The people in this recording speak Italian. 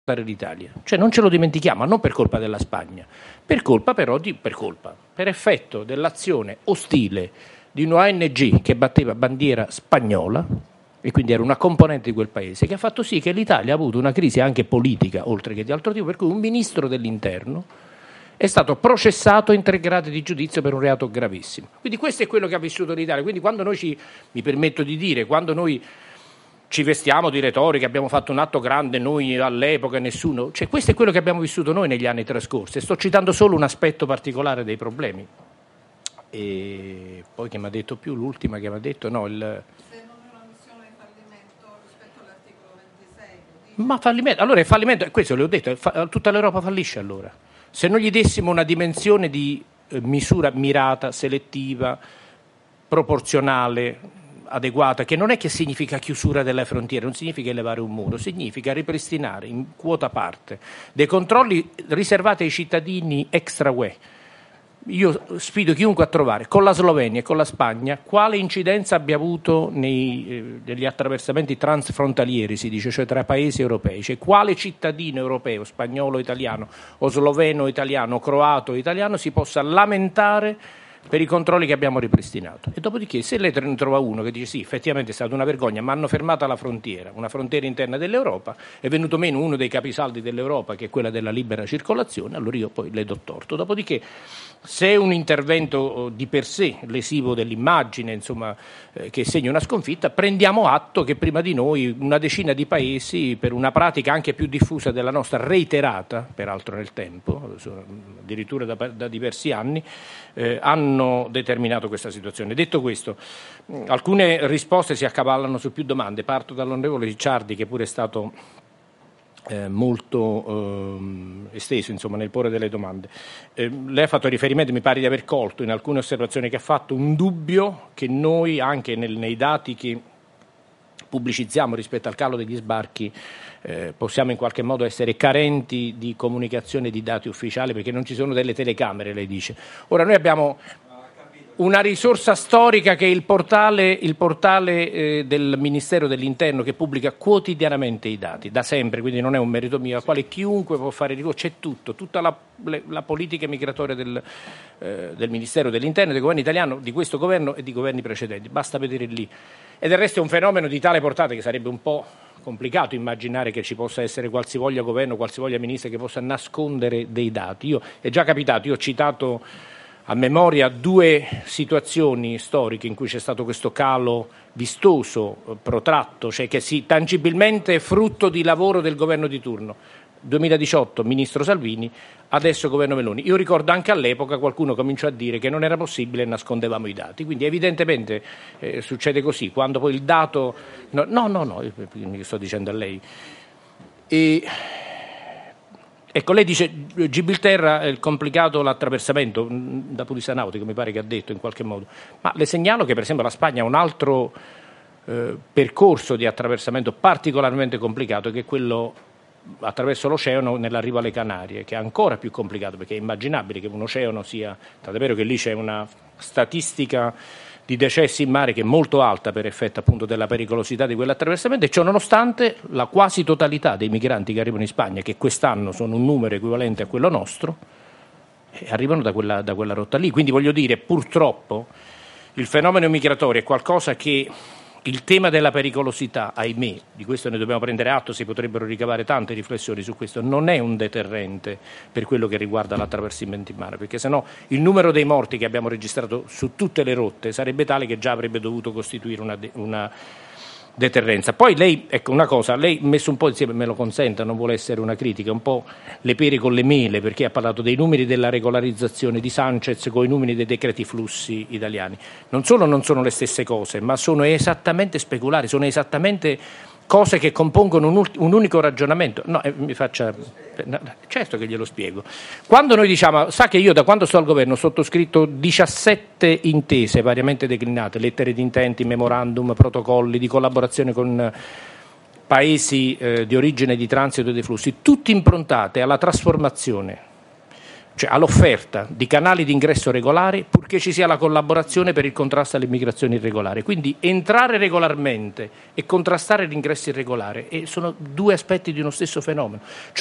l'Italia, cioè non ce lo dimentichiamo, non per colpa della Spagna, per effetto dell'azione ostile di una ONG che batteva bandiera spagnola e quindi era una componente di quel paese, che ha fatto sì che l'Italia ha avuto una crisi anche politica oltre che di altro tipo, per cui un ministro dell'interno è stato processato in 3 gradi di giudizio per un reato gravissimo. Quindi questo è quello che ha vissuto l'Italia. Quindi quando noi mi permetto di dire, quando noi ci vestiamo di retorica, abbiamo fatto un atto grande noi all'epoca, nessuno, cioè questo è quello che abbiamo vissuto noi negli anni trascorsi, e sto citando solo un aspetto particolare dei problemi. E poi che mi ha detto più, l'ultima che mi ha detto, no, Se non è una missione di fallimento rispetto all'articolo 26. Ma fallimento, allora è fallimento, questo le ho detto, tutta l'Europa fallisce allora. Se non gli dessimo una dimensione di misura mirata, selettiva, proporzionale, adeguata, che non è che significa chiusura delle frontiere, non significa elevare un muro, significa ripristinare in quota parte dei controlli riservati ai cittadini extra UE. Io sfido chiunque a trovare con la Slovenia e con la Spagna quale incidenza abbia avuto negli attraversamenti transfrontalieri, si dice, cioè tra paesi europei, cioè quale cittadino europeo, spagnolo, italiano o sloveno, italiano, croato, italiano si possa lamentare per i controlli che abbiamo ripristinato. E dopodiché, se lei ne trova uno che dice sì, effettivamente è stata una vergogna, ma hanno fermato alla frontiera, una frontiera interna dell'Europa, è venuto meno uno dei capisaldi dell'Europa, che è quella della libera circolazione, allora io poi le do torto. Dopodiché, se è un intervento di per sé lesivo dell'immagine, insomma, che segna una sconfitta, prendiamo atto che prima di noi una decina di paesi, per una pratica anche più diffusa della nostra, reiterata, peraltro nel tempo, addirittura da diversi anni, hanno determinato questa situazione. Detto questo, alcune risposte si accavallano su più domande. Parto dall'onorevole Ricciardi, che pure è stato molto esteso, insomma, nel porre delle domande. Lei ha fatto riferimento, mi pare di aver colto in alcune osservazioni che ha fatto, un dubbio che noi anche nei dati che pubblicizziamo rispetto al calo degli sbarchi possiamo in qualche modo essere carenti di comunicazione di dati ufficiali, perché non ci sono delle telecamere, lei dice. Ora noi abbiamo una risorsa storica che è il portale del Ministero dell'Interno, che pubblica quotidianamente i dati, da sempre, quindi non è un merito mio, al quale chiunque può fare ricorso, c'è tutto, tutta la politica migratoria del Ministero dell'Interno, del governo italiano, di questo governo e di governi precedenti, basta vedere lì. E del resto è un fenomeno di tale portata che sarebbe un po' complicato immaginare che ci possa essere qualsivoglia governo, qualsivoglia ministro che possa nascondere dei dati. È già capitato, io ho citato a memoria 2 situazioni storiche in cui c'è stato questo calo vistoso, protratto, cioè che tangibilmente è frutto di lavoro del governo di turno. 2018 ministro Salvini, adesso governo Meloni. Io ricordo anche all'epoca qualcuno cominciò a dire che non era possibile e nascondevamo i dati, quindi evidentemente succede così, quando poi il dato... No, mi sto dicendo a lei. Ecco, lei dice Gibilterra è complicato l'attraversamento da pulizia nautica, mi pare che ha detto in qualche modo, ma le segnalo che per esempio la Spagna ha un altro percorso di attraversamento particolarmente complicato, che è quello attraverso l'oceano nell'arrivo alle Canarie, che è ancora più complicato, perché è immaginabile che un oceano sia, tant'è vero che lì c'è una statistica di decessi in mare che è molto alta per effetto appunto della pericolosità di quell'attraversamento, e ciò nonostante la quasi totalità dei migranti che arrivano in Spagna, che quest'anno sono un numero equivalente a quello nostro, arrivano da quella rotta lì. Quindi voglio dire, purtroppo il fenomeno migratorio è qualcosa che il tema della pericolosità, ahimè, di questo ne dobbiamo prendere atto, si potrebbero ricavare tante riflessioni su questo, non è un deterrente per quello che riguarda l'attraversamento in mare, perché sennò il numero dei morti che abbiamo registrato su tutte le rotte sarebbe tale che già avrebbe dovuto costituire una deterrenza. Poi lei, ecco una cosa, lei messo un po' insieme, me lo consenta, non vuole essere una critica, un po' le pere con le mele, perché ha parlato dei numeri della regolarizzazione di Sanchez con i numeri dei decreti flussi italiani. Non solo non sono le stesse cose, ma sono esattamente speculari, sono esattamente cose che compongono un unico ragionamento. No, certo che glielo spiego. Quando noi diciamo, sa che io da quando sto al governo ho sottoscritto 17 intese variamente declinate, lettere di intenti, memorandum, protocolli di collaborazione con paesi di origine, di transito dei flussi, tutti improntate alla trasformazione cioè all'offerta di canali di ingresso regolari, purché ci sia la collaborazione per il contrasto all'immigrazione irregolare. Quindi entrare regolarmente e contrastare l'ingresso irregolare sono due aspetti di uno stesso fenomeno.